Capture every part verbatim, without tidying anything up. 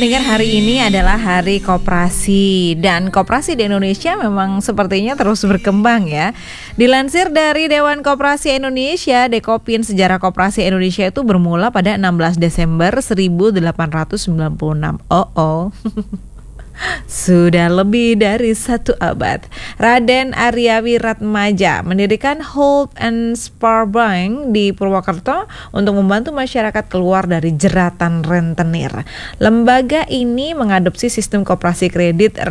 pendengar, hari ini adalah Hari Koperasi dan koperasi di Indonesia memang sepertinya terus berkembang ya. Dilansir dari Dewan Koperasi Indonesia, Dekopin, sejarah koperasi Indonesia itu bermula pada enam belas Desember seribu delapan ratus sembilan puluh enam. Oh oh. Sudah lebih dari satu abad, Raden Arya Wiratmaja mendirikan Holt and Spar Bank di Purwokerto untuk membantu masyarakat keluar dari jeratan rentenir. Lembaga ini mengadopsi sistem koperasi kredit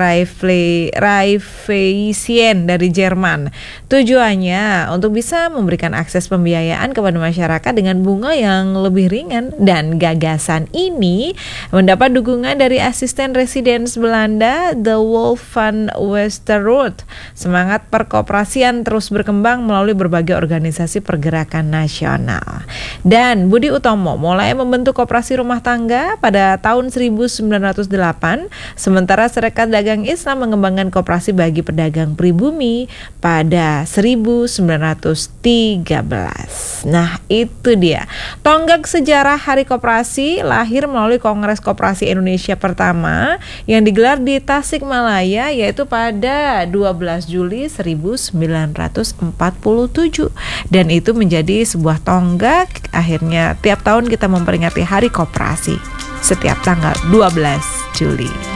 Raiffeisen dari Jerman. Tujuannya untuk bisa memberikan akses pembiayaan kepada masyarakat dengan bunga yang lebih ringan, dan gagasan ini mendapat dukungan dari asisten residen Belanda The Wolf van Westerhout. Semangat perkoperasian terus berkembang melalui berbagai organisasi pergerakan nasional. Dan Budi Utomo mulai membentuk koperasi rumah tangga pada tahun seribu sembilan ratus delapan, sementara Serikat Dagang Islam mengembangkan koperasi bagi pedagang pribumi pada seribu sembilan ratus tiga belas. Nah, itu dia tonggak sejarah Hari Koperasi, lahir melalui Kongres Koperasi Indonesia pertama yang digelar di Tasikmalaya, yaitu pada dua belas Juli seribu sembilan ratus empat puluh tujuh, dan itu menjadi sebuah tonggak. Akhirnya tiap tahun kita memperingati Hari Koperasi setiap tanggal dua belas Juli.